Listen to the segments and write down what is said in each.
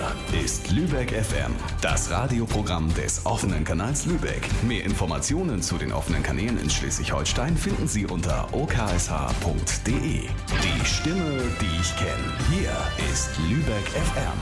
Hier ist Lübeck FM, das Radioprogramm des offenen Kanals Lübeck. Mehr Informationen zu den offenen Kanälen in Schleswig-Holstein finden Sie unter oksh.de. Die Stimme, die ich kenne. Hier ist Lübeck FM.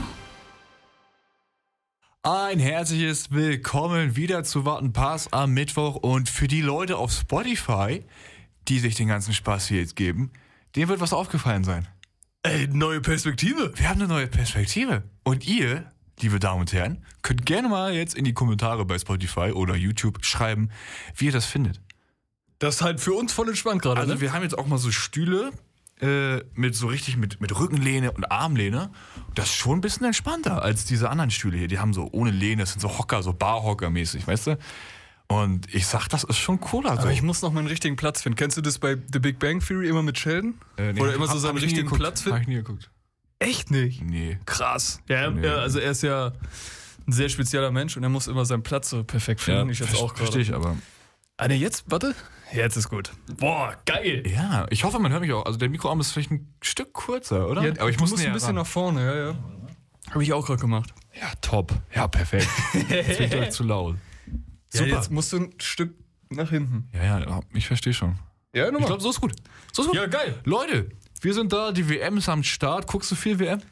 Ein herzliches Willkommen wieder zu Wartenpass am Mittwoch. Und für die Leute auf Spotify, die sich den ganzen Spaß hier jetzt geben, denen wird was aufgefallen sein. Ey, neue Perspektive. Wir haben eine neue Perspektive. Und ihr, liebe Damen und Herren, könnt gerne mal jetzt in die Kommentare bei Spotify oder YouTube schreiben, wie ihr das findet. Das ist halt für uns voll entspannt gerade, Also ne? wir haben jetzt auch mal so Stühle mit so richtig mit Rückenlehne und Armlehne. Das ist schon ein bisschen entspannter als diese anderen Stühle hier. Die haben so ohne Lehne, das sind so Hocker, so Barhocker-mäßig, weißt du? Und ich sag, das ist schon cooler. Aber ich muss noch meinen richtigen Platz finden. Kennst du das bei The Big Bang Theory immer mit Sheldon? Nee, Oder immer so seinen richtigen Platz Hab finden? ich nie geguckt. Echt nicht? Nee. Krass. Ja, Nee. also er ist ja ein sehr spezieller Mensch und er muss immer seinen Platz so perfekt finden. Ich jetzt auch gerade. Verstehe ich, aber... Ah, ne, jetzt, warte. Jetzt ist gut. Boah, geil. Ja, ich hoffe, man hört mich auch. Also der Mikroarm ist vielleicht ein Stück kürzer, oder? Ja, aber ich du muss musst näher ein bisschen ran. nach vorne, ja. Habe ich auch gerade gemacht. Ja, top. Ja, perfekt. Jetzt wird gleich zu laut. Ja, Super. jetzt musst du ein Stück nach hinten. Ja, ich verstehe schon. Ja, Ich nochmal. glaube, so ist gut. So ist gut. Ja, geil. Leute, wir sind da, die WM ist am Start. Guckst du viel WM?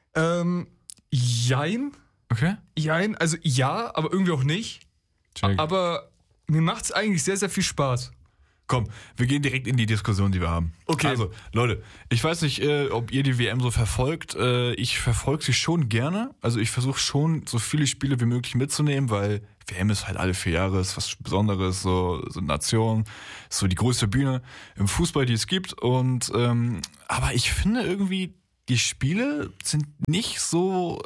Jein. Okay. Jein, also ja, aber irgendwie auch nicht. Check. Aber mir macht es eigentlich sehr, sehr viel Spaß. Komm, wir gehen direkt in die Diskussion, die wir haben. Okay. Also, Leute, ich weiß nicht, ob ihr die WM so verfolgt. Ich verfolge sie schon gerne. Also ich versuche schon, so viele Spiele wie möglich mitzunehmen, weil WM ist halt alle 4 Jahre, ist was Besonderes, so Nation, ist so die größte Bühne im Fußball, die es gibt. Und aber ich finde irgendwie, die Spiele sind nicht so,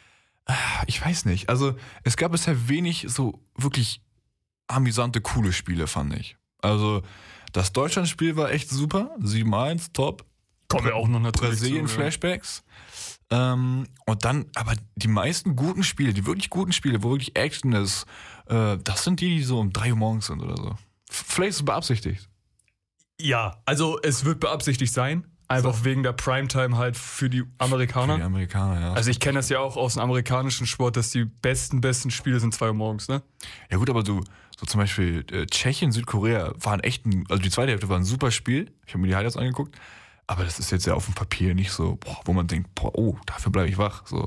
ich weiß nicht. Also es gab bisher wenig so wirklich amüsante, coole Spiele, fand ich. Also, das Deutschlandspiel war echt super. 7-1, top. Kommen wir auch noch natürlich Brasilien, zu, ja. Flashbacks. Und dann, aber die meisten guten Spiele, die wirklich guten Spiele, wo wirklich Action ist, das sind die so um 3 Uhr morgens sind oder so. Vielleicht ist es beabsichtigt. Ja, also es wird beabsichtigt sein. Einfach wegen der Primetime halt für die Amerikaner. Für die Amerikaner, ja. Also ich kenne das ja auch aus dem amerikanischen Sport, dass die besten Spiele sind 2 Uhr morgens, ne? Ja gut, aber so zum Beispiel Tschechien, Südkorea waren echt also die zweite Hälfte war ein super Spiel. Ich habe mir die Highlights angeguckt. Aber das ist jetzt ja auf dem Papier nicht so, wo man denkt, dafür bleibe ich wach. So.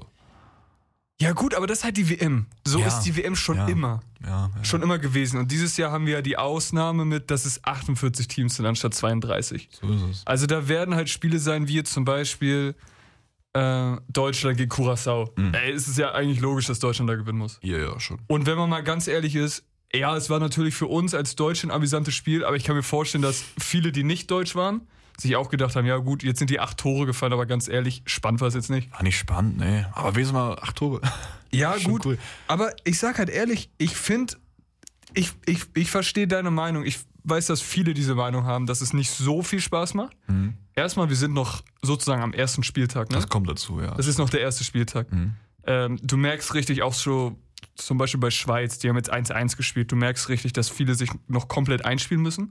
Ja gut, aber das ist halt die WM. So Ja. ist die WM schon immer. Ja. Schon immer gewesen. Und dieses Jahr haben wir ja die Ausnahme mit, dass es 48 Teams sind anstatt 32. So ist es. Also da werden halt Spiele sein, wie jetzt zum Beispiel Deutschland gegen Curaçao. Es ist ja eigentlich logisch, dass Deutschland da gewinnen muss. Ja, schon. Und wenn man mal ganz ehrlich ist, ja, es war natürlich für uns als Deutsche ein amüsantes Spiel, aber ich kann mir vorstellen, dass viele, die nicht deutsch waren, sich auch gedacht haben, ja gut, jetzt sind die 8 Tore gefallen, aber ganz ehrlich, spannend war es jetzt nicht. War nicht spannend, ne. Aber wenigstens mal 8 Tore. Ja, Schon gut, cool. aber ich sag halt ehrlich, ich finde, ich verstehe deine Meinung. Ich weiß, dass viele diese Meinung haben, dass es nicht so viel Spaß macht. Erstmal, wir sind noch sozusagen am ersten Spieltag, ne? Das kommt dazu, ja. Das ist noch der erste Spieltag. Du merkst richtig auch so, zum Beispiel bei Schweiz, die haben jetzt 1-1 gespielt, du merkst richtig, dass viele sich noch komplett einspielen müssen.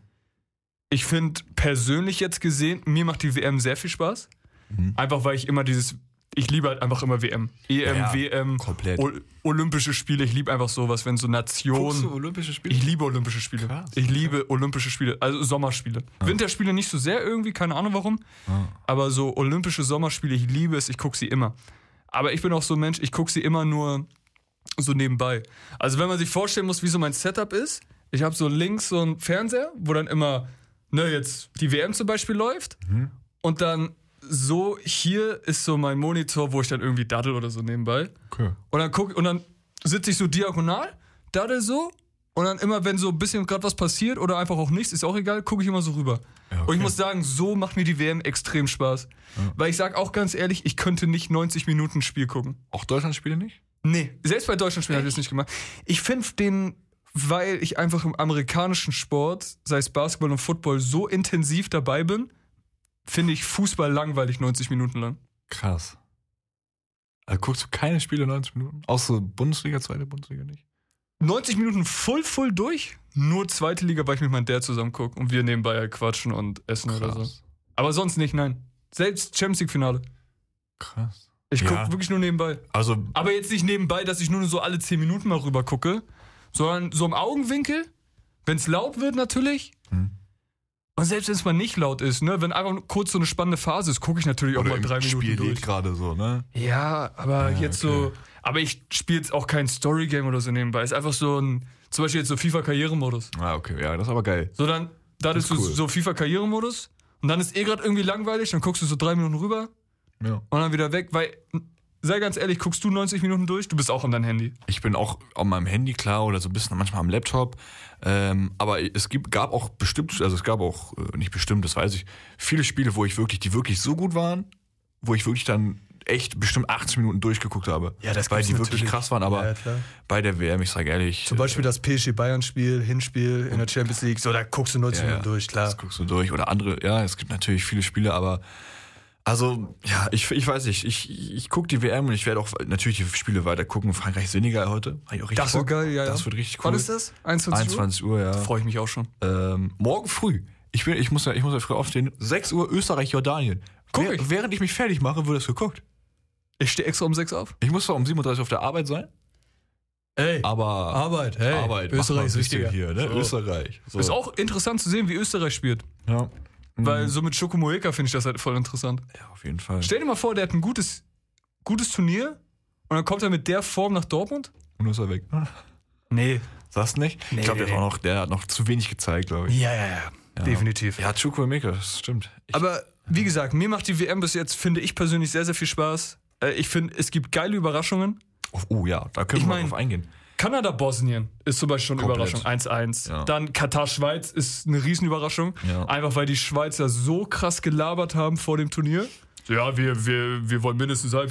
Ich finde persönlich jetzt gesehen, mir macht die WM sehr viel Spaß. Einfach weil ich immer ich liebe halt einfach immer WM. EM, Ja, WM, komplett. Olympische Spiele, ich liebe einfach sowas, wenn so Nationen... Olympische Spiele? Ich liebe Olympische Spiele. Krass. Ich liebe Olympische Spiele, also Sommerspiele. Winterspiele nicht so sehr irgendwie, keine Ahnung warum. Aber so Olympische Sommerspiele, ich liebe es, ich gucke sie immer. Aber ich bin auch so ein Mensch, ich gucke sie immer nur so nebenbei. Also wenn man sich vorstellen muss, wie so mein Setup ist, ich habe so links so einen Fernseher, wo dann immer, jetzt die WM zum Beispiel läuft. Und dann so hier ist so mein Monitor, wo ich dann irgendwie daddel oder so nebenbei. Okay. Und dann sitze ich so diagonal, daddel so. Und dann immer, wenn so ein bisschen gerade was passiert oder einfach auch nichts, ist auch egal, gucke ich immer so rüber. Ja, okay. Und ich muss sagen, so macht mir die WM extrem Spaß. Weil ich sag auch ganz ehrlich, ich könnte nicht 90 Minuten ein Spiel gucken. Auch Deutschlandspiele nicht? Nee, selbst bei Deutschlandspielen habe ich das nicht gemacht. Ich finde weil ich einfach im amerikanischen Sport, sei es Basketball und Football, so intensiv dabei bin, finde ich Fußball langweilig 90 Minuten lang. Krass. Also guckst du keine Spiele 90 Minuten? Auch so Bundesliga, zweite Bundesliga nicht? 90 Minuten full durch, nur zweite Liga, weil ich mit meinem Dad zusammen gucke und wir nebenbei halt quatschen und essen oder so. Krass. Aber sonst nicht, nein. Selbst Champions League Finale. Krass. Ich gucke wirklich nur nebenbei. Also, Aber jetzt nicht nebenbei, dass ich nur so alle 10 Minuten mal rüber gucke, sondern so im Augenwinkel, wenn es laut wird natürlich. Und selbst wenn es mal nicht laut ist, ne, wenn einfach kurz so eine spannende Phase ist, gucke ich natürlich auch oder mal im 3 Minuten Spiel durch. geht gerade so, ne? Ja, aber jetzt so. Aber ich spiele jetzt auch kein Storygame oder so nebenbei. Ist einfach so ein, zum Beispiel jetzt so FIFA-Karrieremodus. Ah, okay, ja, das ist aber geil. So, dann ist cool. so FIFA-Karrieremodus und dann ist gerade irgendwie langweilig, dann guckst du so 3 Minuten rüber Ja. und dann wieder weg, weil, sei ganz ehrlich, guckst du 90 Minuten durch? Du bist auch an deinem Handy. Ich bin auch auf meinem Handy, klar, oder so ein bisschen manchmal am Laptop. Aber es gab auch bestimmt, also es gab auch, nicht bestimmt, das weiß ich, viele Spiele, die wirklich so gut waren, wo ich wirklich dann echt bestimmt 80 Minuten durchgeguckt habe. Ja, das weil gibt's die wirklich natürlich. krass waren, aber Ja, klar. bei der WM, ich sage ehrlich. Zum Beispiel das PSG-Bayern-Spiel, Hinspiel in der Champions League, so, da guckst du 90 Minuten durch, klar. Das guckst du durch. Oder andere, ja, es gibt natürlich viele Spiele, aber also, ja, ich weiß nicht, ich gucke die WM und ich werde auch natürlich die Spiele weiter gucken. Frankreich ist Senegal heute. Hab ich auch richtig Das wird Bock. geil, ja. Das wird richtig cool. Wann ist das? 21 Uhr, ja. Freue ich mich auch schon. Morgen früh. Ich muss ja früh aufstehen. 6 Uhr Österreich, Jordanien. Guck ich. Während ich mich fertig mache, wird das geguckt. Ich stehe extra um 6 auf. Ich muss zwar um 7:30 Uhr auf der Arbeit sein, Ey, aber Arbeit, Arbeit. Österreich ist wichtig wichtiger. hier, ne? So. Österreich. So. Ist auch interessant zu sehen, wie Österreich spielt. Ja. Weil so mit Schokomoeka finde ich das halt voll interessant. Ja, auf jeden Fall. Stell dir mal vor, der hat ein gutes Turnier und dann kommt er mit der Form nach Dortmund. Und ist er weg. Nee. Sagst du nicht? Nee, Ich glaube, nee. der hat noch zu wenig gezeigt, glaube ich. Ja. Definitiv. Ja, Chukwuemeka, das stimmt. Aber wie gesagt, mir macht die WM bis jetzt, finde ich persönlich, sehr, sehr viel Spaß. Ich finde, es gibt geile Überraschungen. Oh ja, da können wir mal drauf eingehen. Kanada-Bosnien ist zum Beispiel schon eine Komplett. Überraschung, 1-1. Ja. Dann Katar-Schweiz ist eine Riesenüberraschung. Ja. Einfach weil die Schweizer so krass gelabert haben vor dem Turnier. Ja, wir wollen mindestens